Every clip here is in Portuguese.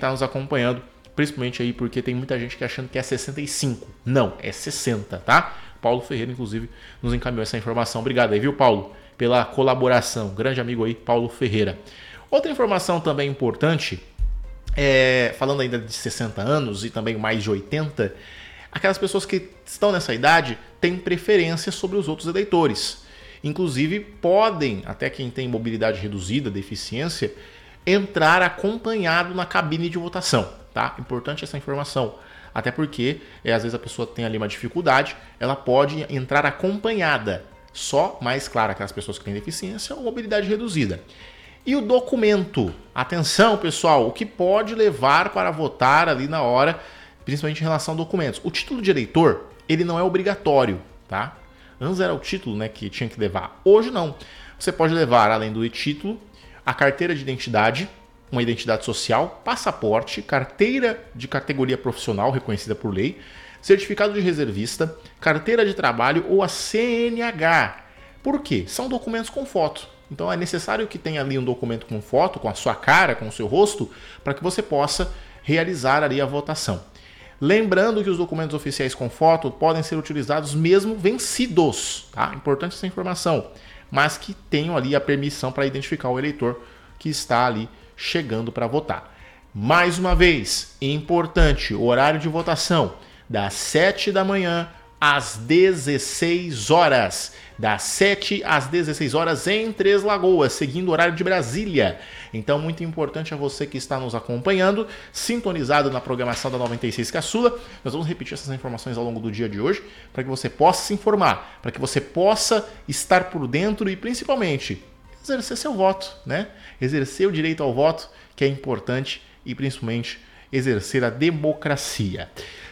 está nos acompanhando, principalmente aí porque tem muita gente que achando que é 65. Não, é 60, tá? Paulo Ferreira, inclusive, nos encaminhou essa informação. Obrigado aí, viu, Paulo, pela colaboração. Grande amigo aí, Paulo Ferreira. Outra informação também importante, falando ainda de 60 anos e também mais de 80, aquelas pessoas que estão nessa idade têm preferência sobre os outros eleitores. Inclusive, podem, até quem tem mobilidade reduzida, deficiência, entrar acompanhado na cabine de votação, tá? Importante essa informação. Até porque, às vezes a pessoa tem ali uma dificuldade, ela pode entrar acompanhada. Só, mais claro, aquelas pessoas que têm deficiência ou mobilidade reduzida. E o documento? Atenção, pessoal, o que pode levar para votar ali na hora, principalmente em relação a documentos. O título de eleitor, ele não é obrigatório, tá? Antes era o título, né, que tinha que levar. Hoje não. Você pode levar, além do título, a carteira de identidade, uma identidade social, passaporte, carteira de categoria profissional reconhecida por lei, certificado de reservista, carteira de trabalho ou a CNH. Por quê? São documentos com foto. Então é necessário que tenha ali um documento com foto, com a sua cara, com o seu rosto, para que você possa realizar ali a votação. Lembrando que os documentos oficiais com foto podem ser utilizados mesmo vencidos, tá? Importante essa informação, mas que tenham ali a permissão para identificar o eleitor que está ali chegando para votar. Mais uma vez, importante, o horário de votação das 7 da manhã às 16 horas. Das 7 às 16 horas em Três Lagoas, seguindo o horário de Brasília. Então, muito importante a você que está nos acompanhando, sintonizado na programação da 96 Caçula. Nós vamos repetir essas informações ao longo do dia de hoje, para que você possa se informar, para que você possa estar por dentro e, principalmente, exercer seu voto, né? Exercer o direito ao voto, que é importante, e, principalmente, exercer a democracia.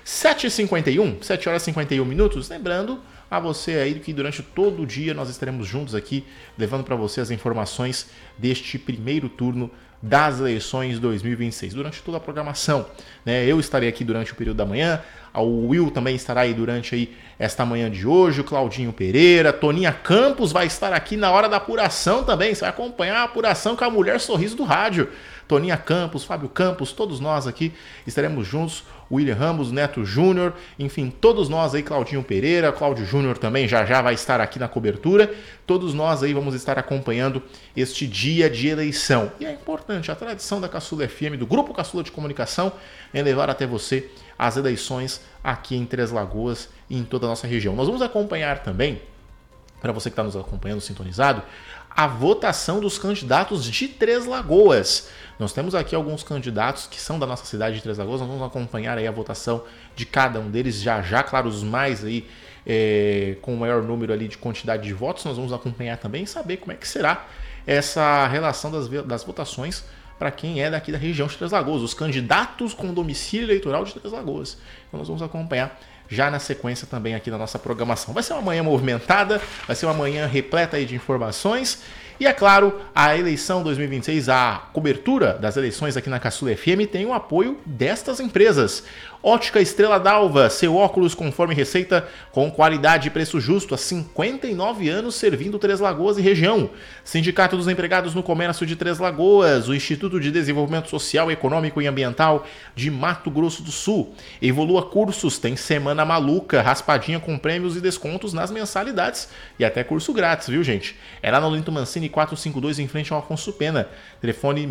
7h51, 7 horas e 51 minutos, lembrando a você aí que durante todo o dia nós estaremos juntos aqui, levando para você as informações deste primeiro turno das eleições 2026, durante toda a programação, né? Eu estarei aqui durante o período da manhã, o Will também estará aí durante aí esta manhã de hoje, o Claudinho Pereira, Toninha Campos vai estar aqui na hora da apuração também, você vai acompanhar a apuração com a mulher sorriso do rádio, Toninha Campos, Fábio Campos, todos nós aqui estaremos juntos, William Ramos, Neto Júnior, enfim, todos nós aí, Claudinho Pereira, Cláudio Júnior também já vai estar aqui na cobertura, todos nós aí vamos estar acompanhando este dia de eleição. E é importante, a tradição da Caçula FM, do Grupo Caçula de Comunicação, é levar até você as eleições aqui em Três Lagoas e em toda a nossa região. Nós vamos acompanhar também, para você que está nos acompanhando sintonizado, a votação dos candidatos de Três Lagoas. Nós temos aqui alguns candidatos que são da nossa cidade de Três Lagoas, nós vamos acompanhar aí a votação de cada um deles, já, claro, os mais aí com o maior número ali de quantidade de votos, nós vamos acompanhar também e saber como é que será essa relação das votações para quem é daqui da região de Três Lagoas, os candidatos com domicílio eleitoral de Três Lagoas. Então nós vamos acompanhar já na sequência também aqui na nossa programação. Vai ser uma manhã movimentada, vai ser uma manhã repleta aí de informações e, é claro, a eleição 2026, a cobertura das eleições aqui na Caçula FM tem o apoio destas empresas. Ótica Estrela d'Alva, seu óculos conforme receita, com qualidade e preço justo, há 59 anos servindo Três Lagoas e região. Sindicato dos Empregados no Comércio de Três Lagoas, o Instituto de Desenvolvimento Social, Econômico e Ambiental de Mato Grosso do Sul. Evolua Cursos, tem semana maluca, raspadinha com prêmios e descontos nas mensalidades e até curso grátis, viu, gente? É lá no Linto Mancini 452, em frente ao Afonso Pena. Telefone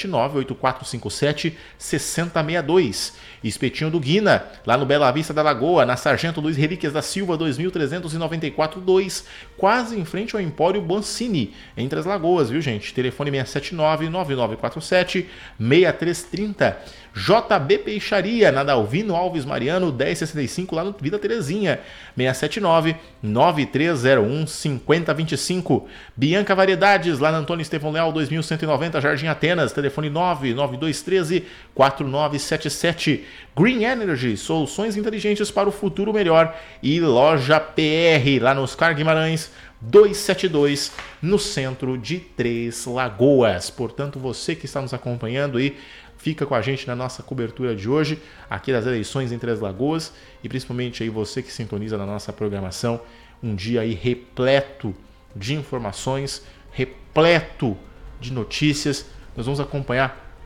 679-8457-6062. Espetinho do Guina, lá no Bela Vista da Lagoa, na Sargento Luiz Relíquias da Silva 2394-2, quase em frente ao Empório Boncini, em Três Lagoas, viu, gente? Telefone 679-9947-6330. JB Peixaria, na Dalvino Alves Mariano 1065, lá no Vila Terezinha, 679-9301-5025. Bianca Variedades, lá na Antônio Estevão Leal 2190, Jardim Atenas, telefone 99213-4977. Green Energy, soluções inteligentes para o futuro melhor. E Loja PR, lá no Oscar Guimarães 272, no centro de Três Lagoas. Portanto, você que está nos acompanhando aí, fica com a gente na nossa cobertura de hoje, aqui das eleições em Três Lagoas, e principalmente aí você que sintoniza na nossa programação, um dia aí repleto de informações, repleto de notícias. Nós vamos acompanhar